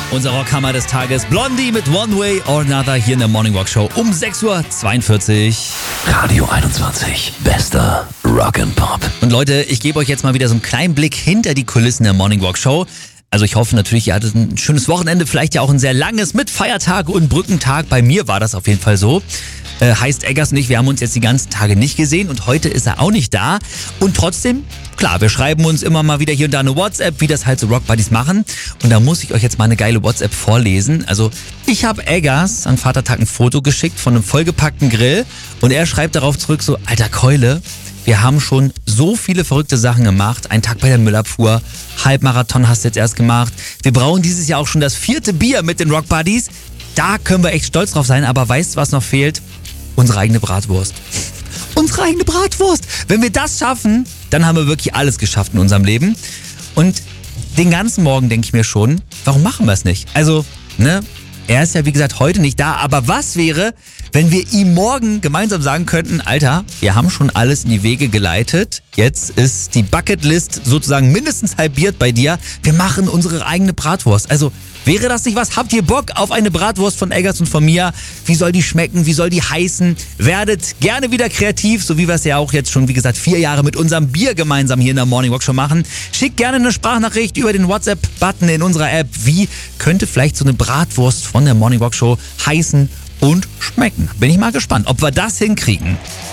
Unser Rockhammer des Tages, Blondie mit One Way or Another hier in der Morning Walk Show um 6:42 Uhr. Radio 21, bester Rock and Pop. Und Leute, ich gebe euch jetzt mal wieder so einen kleinen Blick hinter die Kulissen der Morning Walk Show. Also ich hoffe natürlich, ihr hattet ein schönes Wochenende, vielleicht ja auch ein sehr langes mit Feiertag und Brückentag. Bei mir war das auf jeden Fall so. Heißt Eggers und ich, wir haben uns jetzt die ganzen Tage nicht gesehen und heute ist er auch nicht da. Und trotzdem, klar, wir schreiben uns immer mal wieder hier und da eine WhatsApp, wie das halt so Rock Buddies machen. Und da muss ich euch jetzt mal eine geile WhatsApp vorlesen. Also ich habe Eggers an Vatertag ein Foto geschickt von einem vollgepackten Grill und er schreibt darauf zurück so, alter Keule, wir haben schon so viele verrückte Sachen gemacht. Ein Tag bei der Müllabfuhr, Halbmarathon hast du jetzt erst gemacht. Wir brauchen dieses Jahr auch schon das 4. Bier mit den Rock Buddies. Da können wir echt stolz drauf sein, aber weißt du, was noch fehlt? Unsere eigene Bratwurst. Unsere eigene Bratwurst. Wenn wir das schaffen, dann haben wir wirklich alles geschafft in unserem Leben. Und den ganzen Morgen denke ich mir schon, warum machen wir es nicht? Also, ne, er ist ja wie gesagt heute nicht da, aber was wäre, wenn wir ihm morgen gemeinsam sagen könnten, Alter, wir haben schon alles in die Wege geleitet, jetzt ist die Bucketlist sozusagen mindestens halbiert bei dir, wir machen unsere eigene Bratwurst. Also, wäre das nicht was? Habt ihr Bock auf eine Bratwurst von Eggers und von mir? Wie soll die schmecken? Wie soll die heißen? Werdet gerne wieder kreativ, so wie wir es ja auch jetzt schon, wie gesagt, 4 Jahre mit unserem Bier gemeinsam hier in der Morning Walk Show machen. Schickt gerne eine Sprachnachricht über den WhatsApp-Button in unserer App. Wie könnte vielleicht so eine Bratwurst von der Morning Walk Show heißen und schmecken? Bin ich mal gespannt, ob wir das hinkriegen.